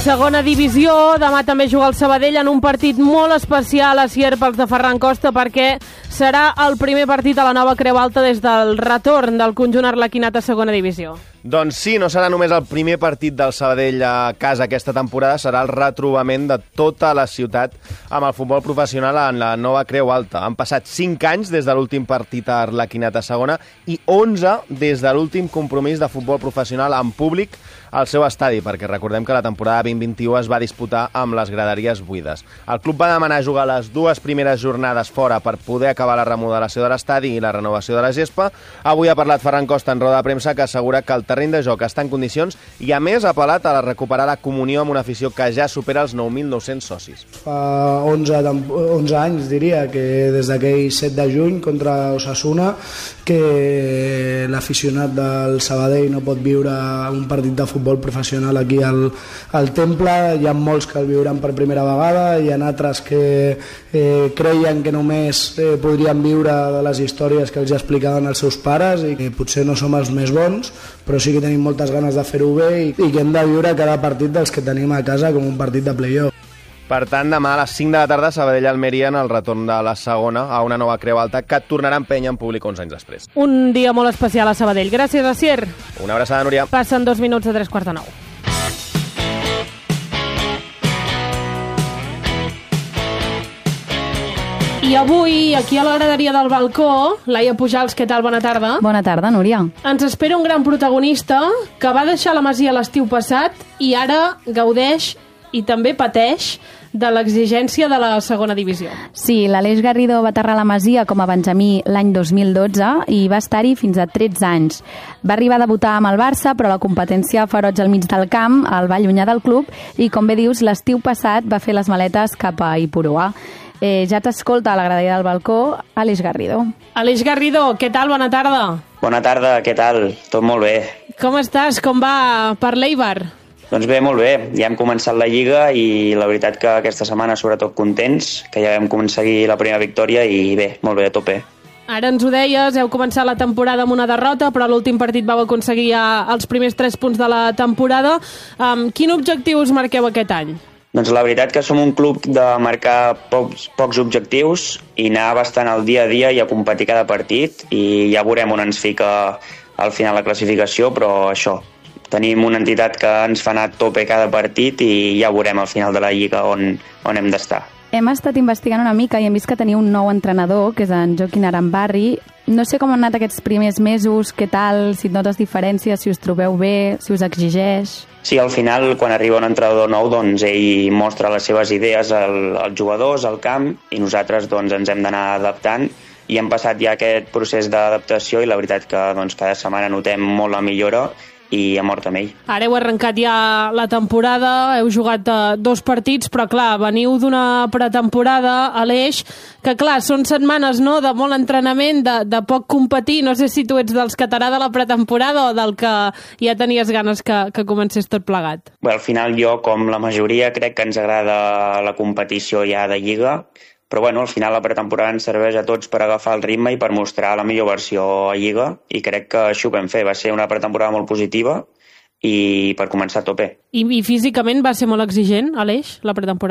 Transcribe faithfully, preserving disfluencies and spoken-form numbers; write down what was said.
Segona divisió, demà també juga el Sabadell en un partit molt especial a Sierp pels de Ferran Costa perquè serà el primer partit a la nova Creu Alta des del retorn del conjunt arlequinat a segona divisió. Doncs sí, no serà només el primer partit del Sabadell a casa aquesta temporada, serà el retrobament de tota la ciutat amb el futbol professional en la nova Creu Alta. Han passat cinc anys des de l'últim partit a arlequinat a segona i onze des de l'últim compromís de futbol professional en públic al seu estadi, perquè recordem que la temporada vint vint-i-u es va disputar amb les graderies buides. El club va demanar jugar les dues primeres jornades fora per poder acabar la remodelació de l'estadi i la renovació de la gespa. Avui ha parlat Ferran Costa en roda de premsa, que assegura que el terreny de joc està en condicions i, a més, ha apel·lat a recuperar la comunió amb una afició que ja supera els nou mil nou-cents socis. Fa onze, onze anys, diria, que des d'aquell set de juny contra Osasuna, que l'aficionat del Sabadell no pot viure un partit de futbol professional aquí al, al Temple. Hi ha molts que el viuran per primera vegada, hi ha altres que eh, creien que només eh, podrien viure de les històries que els explicaven els seus pares i que potser no som els més bons, però sí que tenim moltes ganes de fer-ho bé i, i que hem de viure cada partit dels que tenim a casa com un partit de play-off. Per tant, demà a les cinc de la tarda, Sabadell-Almeria en el retorn de la segona a una nova Creu Alta que tornarà a empènyer en públic onze anys després. Un dia molt especial a Sabadell. Gràcies, Asier. Una abraçada, Núria. Passen dos minuts a tres quarts de nou. I avui, aquí a la graderia del balcó, Laia Pujals, què tal? Bona tarda. Bona tarda, Núria. Ens espera un gran protagonista que va deixar la Masia l'estiu passat i ara gaudeix i també pateix de l'exigència de la segona divisió. Sí, l'Aleix Garrido va aterrar a la Masia com a benjamí l'any dos mil dotze i va estar-hi fins a tretze anys. Va arribar a debutar amb el Barça, però la competència feroig al mig del camp el va allunyar del club i, com bé dius, l'estiu passat va fer les maletes cap a Ipurua. Eh, ja t'escolta a la graderia del balcó, Aleix Garrido. Aleix Garrido, què tal? Bona tarda. Bona tarda, què tal? Tot molt bé. Com estàs? Com va per l'Eibar? Doncs bé, molt bé. Ja hem començat la Lliga i la veritat que aquesta setmana sobretot contents, que ja vam aconseguir la primera victòria i bé, molt bé, a tope. Ara ens ho deies, heu començat la temporada amb una derrota, però a l'últim partit vau aconseguir ja els primers tres punts de la temporada. Um, quin objectiu us marqueu aquest any? Doncs la veritat que som un club de marcar pocs, pocs objectius i anar bastant al dia a dia i a competir cada partit i ja veurem on ens fica al final la classificació, però això, tenim una entitat que ens fa anar a tope cada partit i ja veurem al final de la Lliga on, on hem d'estar. Hem estat investigant una mica i hem vist que teniu un nou entrenador, que és en Joaquín Arambarri. No sé com han anat aquests primers mesos, què tal, si et notes diferències, si us trobeu bé, si us exigeix... Sí, al final, quan arriba un entrenador nou, doncs ell mostra les seves idees al, als jugadors, al camp, i nosaltres doncs, ens hem d'anar adaptant. I hem passat ja aquest procés d'adaptació i la veritat que doncs, cada setmana notem molt la millora i a mort amb ell. Ara heu arrencat ja la temporada, heu jugat uh, dos partits, però clar, veniu d'una pretemporada a l'Eix, que clar, són setmanes no, de molt entrenament, de, de poc competir. No sé si tu ets dels que t'agrada la pretemporada o del que ja tenies ganes que, que comencés tot plegat. Bé, al final jo, com la majoria, crec que ens agrada la competició ja de Lliga, però bueno, al final la pretemporada ens serveix a tots per agafar el ritme i per mostrar la millor versió a Lliga i crec que això ho vam fer. Va ser una pretemporada molt positiva i per començar a tope. I, i físicament va ser molt exigent, Aleix, la pretemporada?